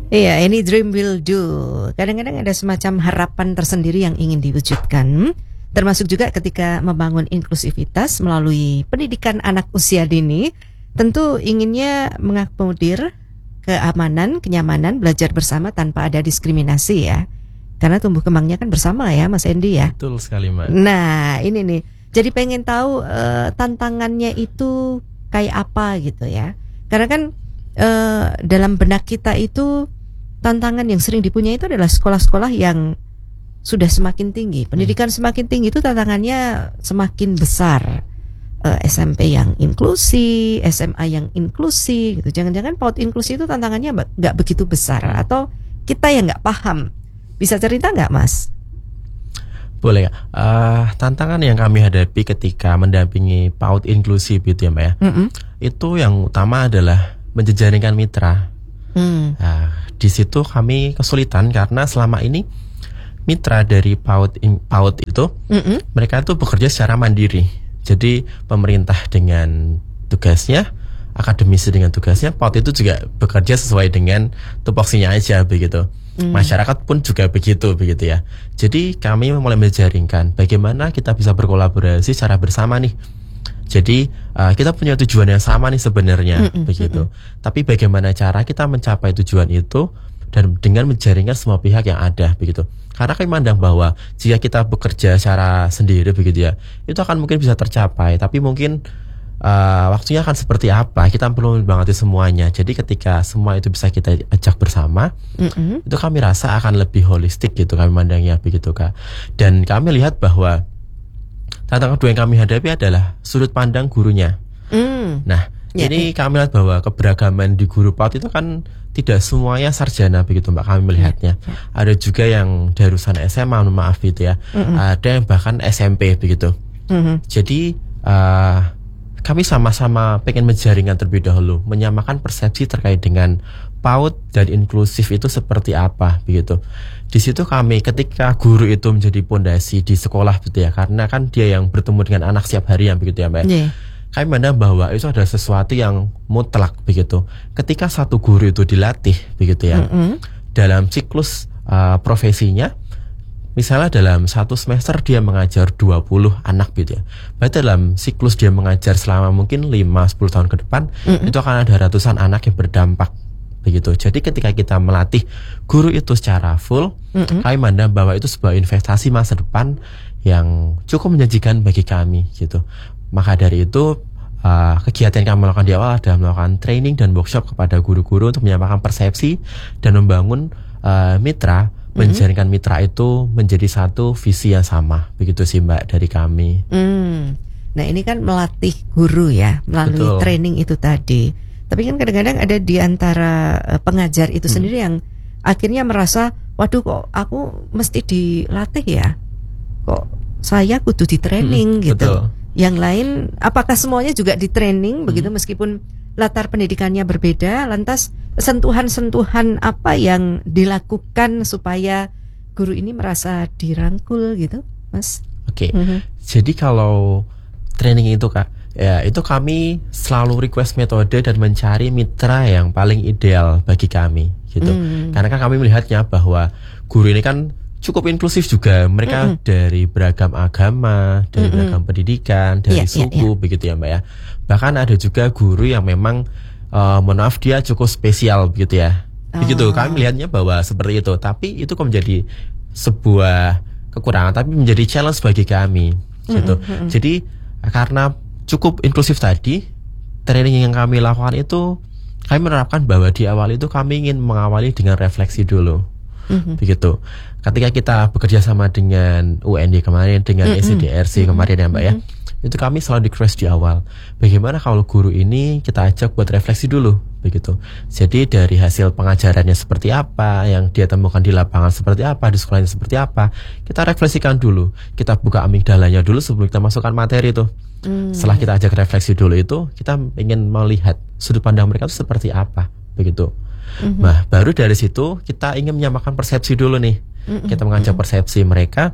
Iya, any dream will do. Kadang-kadang ada semacam harapan tersendiri yang ingin diwujudkan, termasuk juga ketika membangun inklusivitas melalui pendidikan anak usia dini. Tentu inginnya mengakomodir keamanan, kenyamanan, belajar bersama tanpa ada diskriminasi ya. Karena tumbuh kembangnya kan bersama ya, Mas Endi ya. Betul sekali, Mbak. Nah, ini nih. Jadi pengen tahu tantangannya itu kayak apa gitu ya. Karena kan dalam benak kita itu tantangan yang sering dipunyai itu adalah sekolah-sekolah yang sudah semakin tinggi. Pendidikan semakin tinggi itu tantangannya semakin besar. SMP yang inklusi, SMA yang inklusi gitu. Jangan-jangan PAUD inklusi itu tantangannya nggak begitu besar, atau kita yang nggak paham. Bisa cerita nggak, Mas? Boleh ya. Tantangan yang kami hadapi ketika mendampingi PAUD inklusi gitu ya, Mbak ya. Itu yang utama adalah menjejaringkan mitra. Nah, di situ kami kesulitan karena selama ini mitra dari PAUD itu mereka tuh bekerja secara mandiri. Jadi pemerintah dengan tugasnya, akademisi dengan tugasnya, PAUD itu juga bekerja sesuai dengan tupoksinya aja begitu. Masyarakat pun juga begitu ya. Jadi kami mulai menjaringkan bagaimana kita bisa berkolaborasi secara bersama nih. Jadi kita punya tujuan yang sama nih sebenarnya begitu. Tapi bagaimana cara kita mencapai tujuan itu dan dengan menjaringkan semua pihak yang ada begitu. Karena kami memandang bahwa jika kita bekerja secara sendiri begitu ya, itu akan mungkin bisa tercapai. Tapi mungkin waktunya akan seperti apa, kita perlu mengerti semuanya. Jadi ketika semua itu bisa kita ajak bersama, itu kami rasa akan lebih holistik gitu kami memandangnya begitu Kak. Dan kami lihat bahwa tantangan kedua yang kami hadapi adalah sudut pandang gurunya. Nah, ini kami lihat bahwa keberagaman di guru PAUD itu kan tidak semuanya sarjana begitu Mbak, kami melihatnya. Ada juga yang dari lulusan SMA, maaf gitu ya. Ada yang bahkan SMP begitu. Jadi kami sama-sama pengen menjaringkan terlebih dahulu, menyamakan persepsi terkait dengan PAUD dan inklusif itu seperti apa begitu. Di situ kami ketika guru itu menjadi pondasi di sekolah gitu ya, karena kan dia yang bertemu dengan anak setiap hari yang begitu ya Mbak. Kami memandang bahwa itu adalah sesuatu yang mutlak begitu. Ketika satu guru itu dilatih begitu ya, dalam siklus profesinya, misalnya dalam satu semester dia mengajar 20 anak gitu ya. Berarti dalam siklus dia mengajar selama mungkin 5-10 tahun ke depan, itu akan ada ratusan anak yang berdampak begitu. Jadi ketika kita melatih guru itu secara full, kami memandang bahwa itu sebuah investasi masa depan yang cukup menjanjikan bagi kami gitu. Maka dari itu kegiatan yang kami lakukan di awal adalah melakukan training dan workshop kepada guru-guru untuk menyamakan persepsi dan membangun mitra, menjaringkan mitra itu menjadi satu visi yang sama. Begitu sih Mbak dari kami. Nah ini kan melatih guru ya melalui training itu tadi. Tapi kan kadang-kadang ada di antara pengajar itu sendiri yang akhirnya merasa, waduh kok aku mesti dilatih ya, kok saya kudu di training gitu. Yang lain apakah semuanya juga di training begitu meskipun latar pendidikannya berbeda, lantas sentuhan-sentuhan apa yang dilakukan supaya guru ini merasa dirangkul gitu, Mas? Jadi kalau training itu Kak, ya itu kami selalu request metode dan mencari mitra yang paling ideal bagi kami gitu. Karena kan kami melihatnya bahwa guru ini kan cukup inklusif juga. Mereka dari beragam agama, dari beragam pendidikan, dari suku begitu ya Mbak ya. Bahkan ada juga guru yang memang mohon maaf dia cukup spesial begitu ya. Begitu kami melihatnya bahwa seperti itu. Tapi itu kok menjadi sebuah kekurangan, tapi menjadi challenge bagi kami gitu. Jadi karena cukup inklusif tadi, training yang kami lakukan itu kami menerapkan bahwa di awal itu kami ingin mengawali dengan refleksi dulu. Begitu. Ketika kita bekerja sama dengan UND kemarin, dengan ECDRC kemarin ya Mbak ya, itu kami selalu request di awal, bagaimana kalau guru ini kita ajak buat refleksi dulu begitu. Jadi dari hasil pengajarannya seperti apa, yang dia temukan di lapangan seperti apa, di sekolahnya seperti apa, kita refleksikan dulu, kita buka amigdalanya dulu sebelum kita masukkan materi itu. Setelah kita ajak refleksi dulu itu, kita ingin melihat sudut pandang mereka itu seperti apa begitu. Nah baru dari situ kita ingin menyamakan persepsi dulu nih. Kita mengajak persepsi mereka.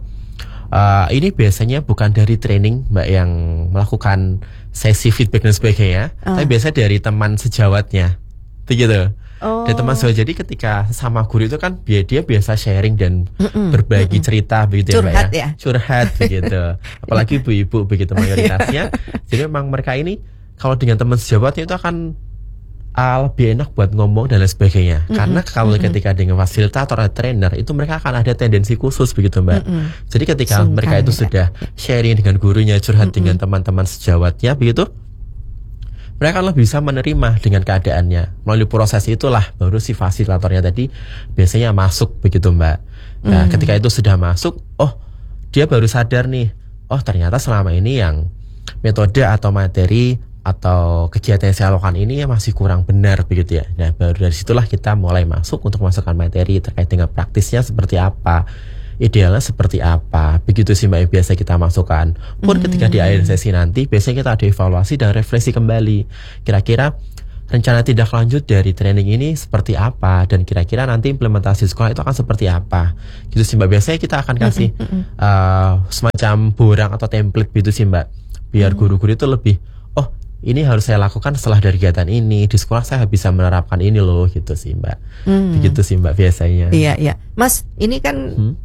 Ini biasanya bukan dari training Mbak yang melakukan sesi feedback dan sebagainya, tapi biasanya dari teman sejawatnya begitu. Dan teman sejawat, jadi ketika sama guru itu kan dia biasa sharing dan berbagi cerita begitu curhat ya, curhat begitu. Apalagi ibu-ibu begitu mayoritasnya. Jadi memang mereka ini kalau dengan teman sejawatnya itu akan lebih enak buat ngomong dan lain sebagainya. Karena kalau ketika dengan fasilitator atau trainer itu mereka akan ada tendensi khusus begitu Mbak. Jadi ketika mereka itu sudah sharing dengan gurunya, curhat dengan teman-teman sejawatnya begitu, mereka akan lebih bisa menerima dengan keadaannya. Melalui proses itulah baru si fasilitatornya tadi biasanya masuk begitu Mbak. Nah ketika itu sudah masuk, dia baru sadar nih, ternyata selama ini yang metode atau materi atau kegiatan yang saya lakukan ini masih kurang benar begitu ya. Nah baru dari situlah kita mulai masuk untuk masukkan materi terkait dengan praktisnya seperti apa, idealnya seperti apa, begitu sih Mbak yang biasa kita masukkan. Pun ketika di akhir sesi nanti biasanya kita ada evaluasi dan refleksi kembali, kira-kira rencana tindak lanjut dari training ini seperti apa, dan kira-kira nanti implementasi sekolah itu akan seperti apa, gitu sih Mbak. Biasanya kita akan kasih semacam borang atau template gitu sih Mbak, biar guru-guru itu lebih ini harus saya lakukan setelah dari kegiatan ini, di sekolah saya bisa menerapkan ini loh, gitu sih Mbak. Begitu sih Mbak biasanya. Iya. Mas, ini kan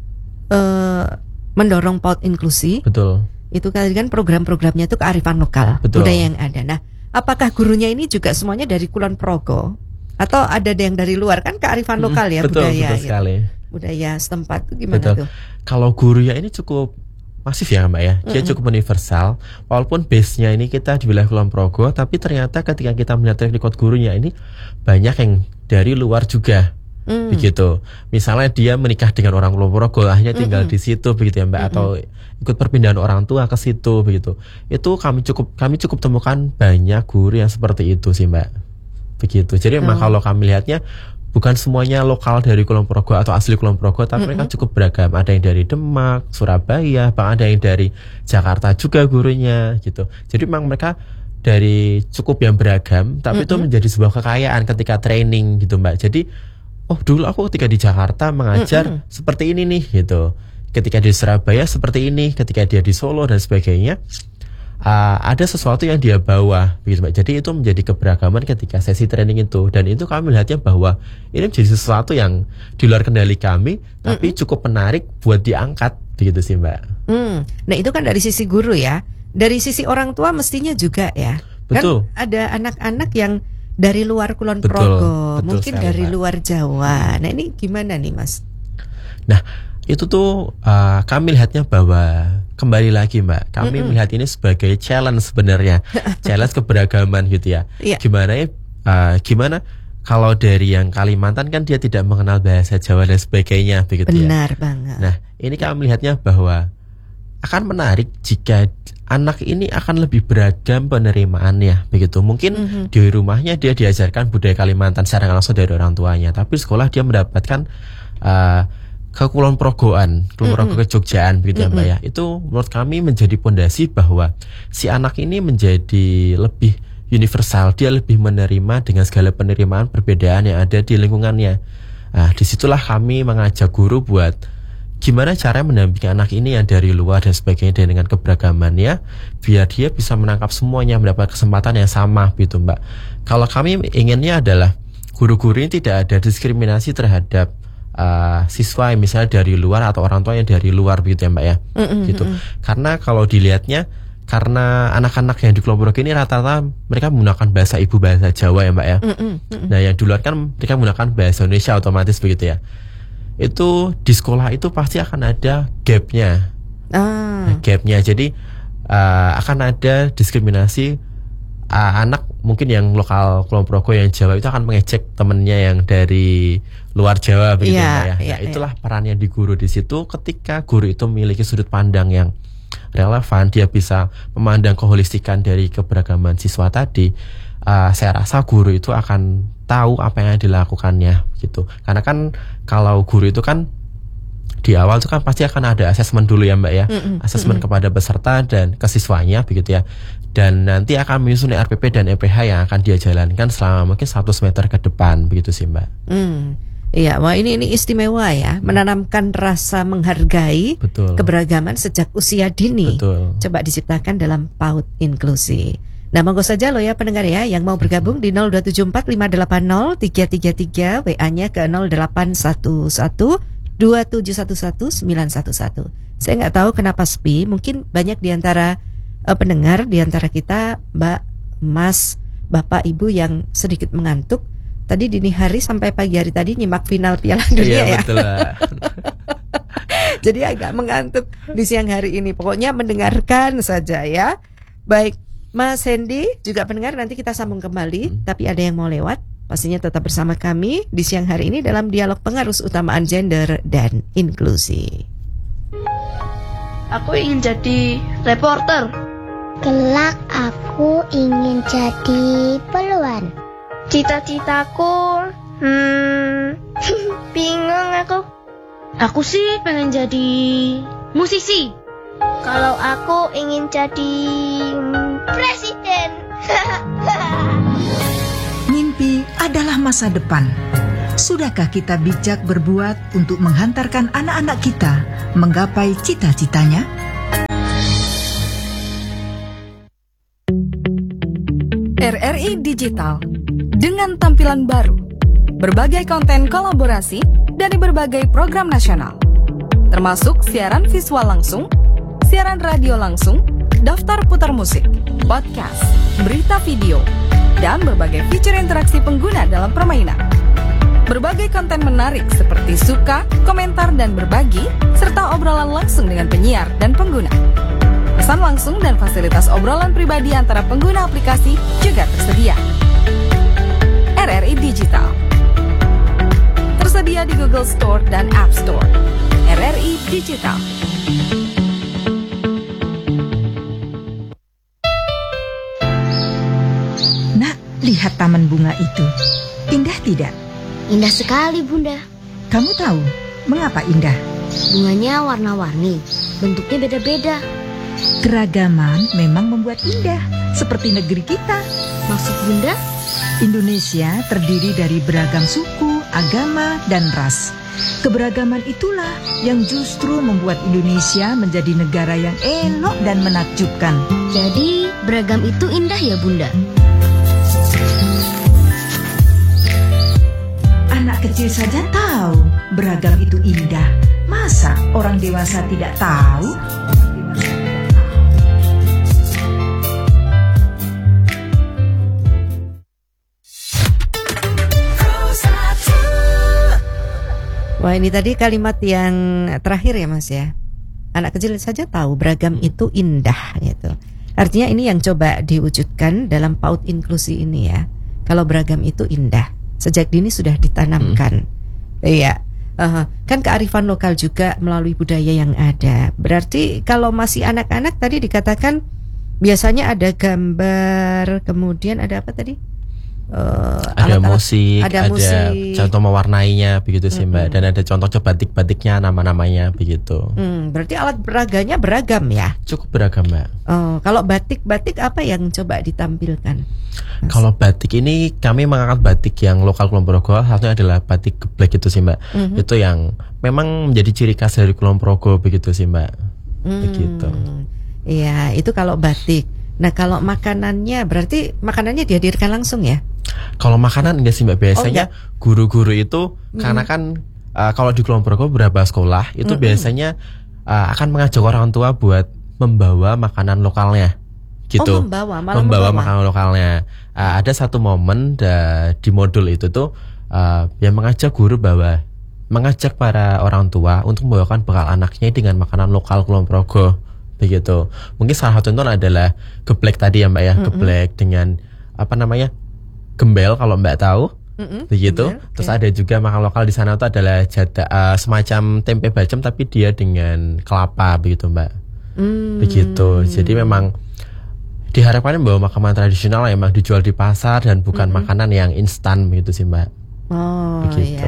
mendorong PAUD inklusi. Betul. Itu kan program-programnya itu kearifan lokal, budaya yang ada. Nah, apakah gurunya ini juga semuanya dari Kulon Progo atau ada yang dari luar? Kan kearifan lokal ya, budaya. Betul sekali. Budaya setempat itu gimana tuh? Kalau gurunya ini cukup masif ya Mbak ya, dia cukup universal. Walaupun base-nya ini kita di wilayah Kulon Progo, tapi ternyata ketika kita melihat track record gurunya ini banyak yang dari luar juga, begitu. Misalnya dia menikah dengan orang Kulon Progo, akhirnya tinggal di situ begitu ya Mbak, atau ikut perpindahan orang tua ke situ begitu. Itu kami cukup temukan banyak guru yang seperti itu sih Mbak, begitu. Jadi memang kalau kami lihatnya bukan semuanya lokal dari Kulon Progo atau asli Kulon Progo, tapi mereka cukup beragam. Ada yang dari Demak, Surabaya, bahkan ada yang dari Jakarta juga gurunya gitu. Jadi memang mereka dari cukup yang beragam, tapi itu menjadi sebuah kekayaan ketika training gitu Mbak. Jadi dulu aku ketika di Jakarta mengajar seperti ini nih gitu. Ketika di Surabaya seperti ini, ketika dia di Solo dan sebagainya. Ada sesuatu yang dia bawa begitu Mbak. Jadi itu menjadi keberagaman ketika sesi training itu, dan itu kami melihatnya bahwa ini menjadi sesuatu yang di luar kendali kami, tapi cukup menarik buat diangkat begitu sih Mbak. Nah itu kan dari sisi guru ya, dari sisi orang tua mestinya juga ya. Betul. Kan ada anak-anak yang dari luar Kulon Progo, mungkin sekali, dari luar Jawa. Nah ini gimana nih Mas? Nah itu tuh kami lihatnya bahwa kembali lagi Mbak, kami melihat ini sebagai challenge sebenarnya, challenge keberagaman gitu ya. Gimana kalau dari yang Kalimantan kan dia tidak mengenal bahasa Jawa dan sebagainya begitu. Benar banget. Nah ini kami melihatnya bahwa akan menarik jika anak ini akan lebih beragam penerimaannya begitu. Mungkin di rumahnya dia diajarkan budaya Kalimantan secara langsung dari orang tuanya, tapi sekolah dia mendapatkan ke Kulon Progoan, Kulon Progo ke Jogjaan begitu ya Mbak ya. Itu menurut kami menjadi pondasi bahwa si anak ini menjadi lebih universal, dia lebih menerima dengan segala penerimaan perbedaan yang ada di lingkungannya. Nah disitulah kami mengajak guru buat gimana cara mendampingi anak ini yang dari luar dan sebagainya dengan keberagamannya, biar dia bisa menangkap semuanya, mendapat kesempatan yang sama gitu Mbak. Kalau kami inginnya adalah guru-guru ini tidak ada diskriminasi terhadap siswa yang misalnya dari luar atau orang tua yang dari luar begitu ya Mbak ya, gitu. Karena kalau dilihatnya, karena anak-anak yang di Kulon Progo ini rata-rata mereka menggunakan bahasa ibu, bahasa Jawa ya Mbak ya. Nah yang di luar kan mereka menggunakan bahasa Indonesia otomatis begitu ya. Itu di sekolah itu pasti akan ada gapnya, jadi akan ada diskriminasi. Anak mungkin yang lokal Kulon Progo yang Jawa itu akan mengejek temennya yang dari luar Jawa begitu ya. Itulah perannya di guru di situ. Ketika guru itu memiliki sudut pandang yang relevan, dia bisa memandang keholistikan dari keberagaman siswa tadi. Saya rasa guru itu akan tahu apa yang dilakukannya gitu. Karena kan kalau guru itu kan di awal itu kan pasti akan ada asesmen dulu ya Mbak ya, asesmen kepada peserta dan ke siswanya begitu ya. Dan nanti akan menyusun RPP dan EPH yang akan dia jalankan selama mungkin 100 meter ke depan begitu sih Mbak. Iya, wah ini istimewa ya, menanamkan rasa menghargai keberagaman sejak usia dini. Coba diciptakan dalam PAUD inklusi. Nah, monggo saja loh ya pendengar ya yang mau bergabung di 02745803333, WA-nya ke 081127119111. Saya nggak tahu kenapa sepi, mungkin banyak di antara pendengar di antara kita, Mbak, Mas, Bapak, Ibu yang sedikit mengantuk. Tadi dini hari sampai pagi hari tadi nyimak final Piala Dunia ya. Betul lah. Jadi agak mengantuk di siang hari ini. Pokoknya mendengarkan saja ya. Baik, Mas Hendy juga pendengar, nanti kita sambung kembali. Tapi ada yang mau lewat, pastinya tetap bersama kami di siang hari ini dalam dialog pengarus utamaan gender dan inklusi. Aku ingin jadi reporter. Kelak aku ingin jadi peluan. Cita-citaku, bingung aku. Aku sih pengen jadi musisi. Kalau aku ingin jadi presiden. Mimpi adalah masa depan. Sudahkah kita bijak berbuat untuk menghantarkan anak-anak kita menggapai cita-citanya? RRI Digital dengan tampilan baru, berbagai konten kolaborasi dari berbagai program nasional, termasuk siaran visual langsung, siaran radio langsung, daftar putar musik, podcast, berita video, dan berbagai fitur interaksi pengguna dalam permainan. Berbagai konten menarik seperti suka, komentar, dan berbagi, serta obrolan langsung dengan penyiar dan pengguna. Pesan langsung dan fasilitas obrolan pribadi antara pengguna aplikasi juga tersedia. RRI Digital tersedia di Google Store dan App Store. RRI Digital. Nak, lihat taman bunga itu. Indah tidak? Indah sekali, Bunda. Kamu tahu mengapa indah? Bunganya warna-warni, bentuknya beda-beda. Keragaman memang membuat indah, seperti negeri kita. Maksud Bunda? Indonesia terdiri dari beragam suku, agama, dan ras. Keberagaman itulah yang justru membuat Indonesia menjadi negara yang elok dan menakjubkan. Jadi beragam itu indah ya, Bunda? Anak kecil saja tahu beragam itu indah. Masa orang dewasa tidak tahu? Wah, ini tadi kalimat yang terakhir ya Mas ya. Anak kecil saja tahu beragam itu indah gitu. Artinya ini yang coba diwujudkan dalam PAUD inklusi ini ya. Kalau beragam itu indah, sejak dini sudah ditanamkan. Iya. Kan kearifan lokal juga melalui budaya yang ada. Berarti kalau masih anak-anak tadi dikatakan biasanya ada gambar, kemudian ada apa tadi? Ada musik, ada contoh mewarnainya begitu sih Mbak, dan ada contoh batik-batiknya, nama-namanya begitu. Berarti alat peraganya beragam ya? Cukup beragam Mbak. Kalau batik apa yang coba ditampilkan? Mas? Kalau batik ini kami mengangkat batik yang lokal Kulon Progo, satunya adalah batik geblek itu sih Mbak. Itu yang memang menjadi ciri khas dari Kulon Progo begitu sih Mbak. Begitu. Iya, itu kalau batik. Nah, kalau makanannya berarti makanannya dihadirkan langsung ya? Kalau makanan enggak sih Mbak, biasanya guru-guru itu karena kan kalau di Kulon Progo beberapa sekolah itu biasanya akan mengajak orang tua buat membawa makanan lokalnya gitu. Membawa makanan lokalnya. Ada satu momen di modul itu tuh yang mengajak guru mengajak para orang tua untuk membawakan bekal anaknya dengan makanan lokal Kulon Progo begitu. Mungkin salah satu contoh adalah geblek tadi ya Mbak ya, geblek dengan apa namanya? Gembel kalau Mbak tahu. Begitu. Terus ada juga makan lokal di sana itu adalah semacam tempe bacem tapi dia dengan kelapa begitu Mbak. Begitu. Jadi memang diharapkan bahwa makanan tradisional memang dijual di pasar dan bukan makanan yang instan begitu sih Mbak. Oh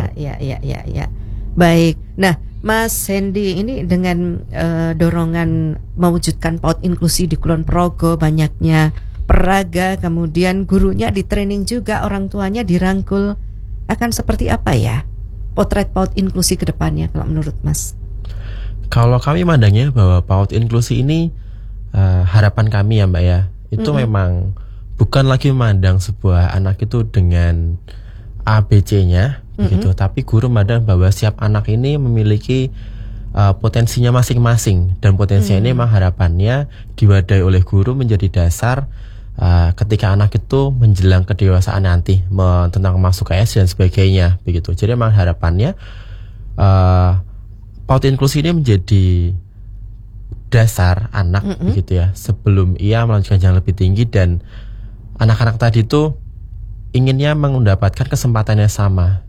iya. Baik. Nah, Mas Hendy ini dengan dorongan mewujudkan PAUD inklusi di Kulon Progo, banyaknya peraga, kemudian gurunya di training juga, orang tuanya dirangkul, akan seperti apa ya potret PAUD inklusi ke depannya kalau menurut Mas? Kalau kami mandangnya bahwa PAUD inklusi ini harapan kami ya Mbak ya, itu memang bukan lagi memandang sebuah anak itu dengan ABC-nya begitu, tapi guru memandang bahwa setiap anak ini memiliki potensinya masing-masing, dan potensinya ini memang harapannya diwadahi oleh guru menjadi dasar ketika anak itu menjelang kedewasaan nanti tentang masuk ke SD dan sebagainya begitu. Jadi memang harapannya PAUD inklusi ini menjadi dasar anak begitu ya, sebelum ia melanjutkan yang lebih tinggi, dan anak-anak tadi itu inginnya mendapatkan kesempatan yang sama,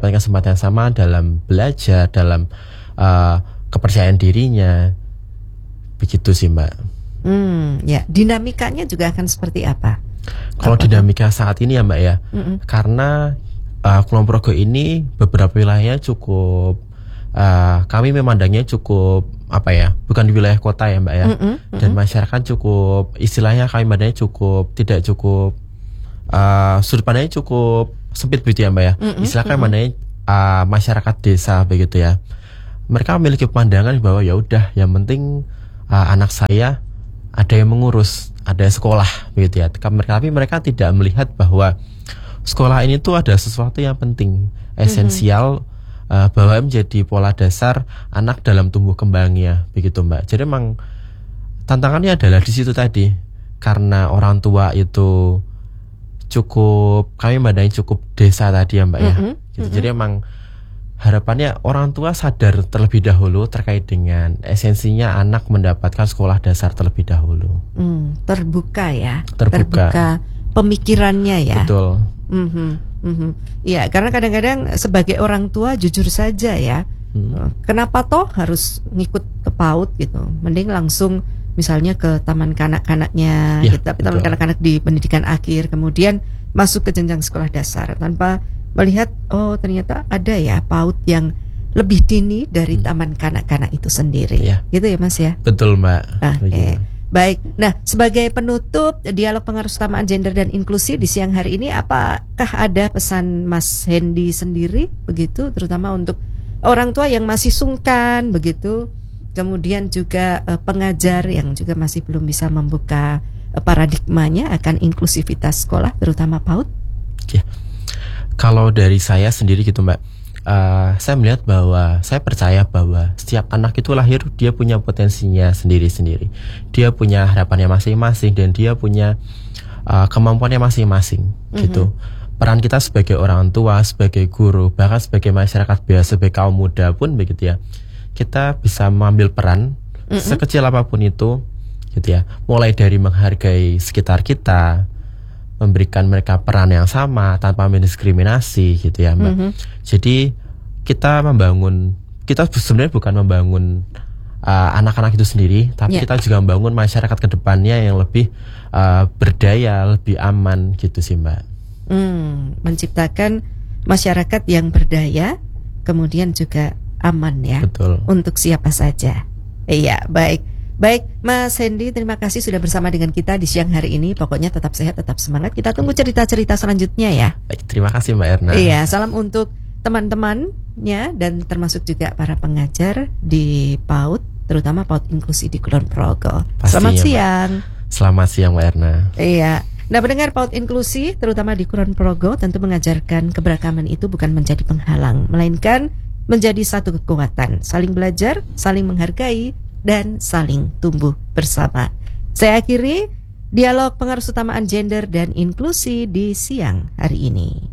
dalam belajar, dalam kepercayaan dirinya, begitu sih Mbak. Ya, dinamikanya juga akan seperti apa? Kalau dinamika saat ini ya Mbak ya, karena Kulon Progo ini beberapa wilayahnya cukup, kami memandangnya cukup bukan di wilayah kota ya Mbak ya, dan masyarakat cukup, istilahnya kami memandangnya tidak cukup, sudut pandangnya cukup sempit begitu ya Mbak ya, istilah kami memandangnya masyarakat desa begitu ya. Mereka memiliki pandangan bahwa ya udah, yang penting anak saya ada yang mengurus, ada sekolah begitu ya. Tapi mereka tidak melihat bahwa sekolah ini tuh ada sesuatu yang penting, esensial, bahwa menjadi pola dasar anak dalam tumbuh kembangnya begitu Mbak. Jadi memang tantangannya adalah di situ tadi, karena orang tua itu cukup, kami memandang cukup desa tadi ya Mbak ya. Gitu. Jadi memang harapannya orang tua sadar terlebih dahulu terkait dengan esensinya anak mendapatkan sekolah dasar terlebih dahulu. Terbuka ya, terbuka pemikirannya ya. Betul. Ya, karena kadang-kadang sebagai orang tua jujur saja ya, kenapa toh harus ngikut ke PAUD gitu? Mending langsung misalnya ke taman kanak-kanaknya, ya, gitu. Tapi taman kanak-kanak di pendidikan akhir, kemudian masuk ke jenjang sekolah dasar tanpa melihat ternyata ada ya PAUD yang lebih dini dari taman kanak-kanak itu sendiri, gitu ya Mas ya. Betul Mbak. Oke. Baik, nah sebagai penutup dialog pengaruh utamaan gender dan inklusi di siang hari ini, apakah ada pesan Mas Hendy sendiri begitu, terutama untuk orang tua yang masih sungkan begitu, kemudian juga pengajar yang juga masih belum bisa membuka paradigmanya akan inklusivitas sekolah, terutama PAUD? Ya. Kalau dari saya sendiri gitu Mbak, saya melihat bahwa, saya percaya bahwa setiap anak itu lahir dia punya potensinya sendiri-sendiri, dia punya harapannya masing-masing, dan dia punya kemampuannya masing-masing gitu. Peran kita sebagai orang tua, sebagai guru, bahkan sebagai masyarakat biasa, sebagai kaum muda pun begitu ya, kita bisa mengambil peran sekecil apapun itu gitu ya, mulai dari menghargai sekitar kita, memberikan mereka peran yang sama tanpa mendiskriminasi gitu ya Mbak. Jadi kita sebenarnya bukan membangun anak-anak itu sendiri, tapi kita juga membangun masyarakat kedepannya yang lebih berdaya, lebih aman gitu sih Mbak. Menciptakan masyarakat yang berdaya, kemudian juga aman ya. Betul. Untuk siapa saja. Iya, baik. Baik, Mas Hendy, terima kasih sudah bersama dengan kita di siang hari ini. Pokoknya tetap sehat, tetap semangat. Kita tunggu cerita-cerita selanjutnya ya. Baik, terima kasih Mbak Erna. Iya, salam untuk teman-temannya dan termasuk juga para pengajar di PAUD, terutama PAUD inklusi di Kulon Progo. Selamat siang. Selamat siang Mbak Erna. Iya. Nah, pendengar PAUD inklusi terutama di Kulon Progo tentu mengajarkan keberagaman itu bukan menjadi penghalang, melainkan menjadi satu kekuatan, saling belajar, saling menghargai, dan saling tumbuh bersama. Saya akhiri dialog pengaruh utamaan gender dan inklusi di siang hari ini.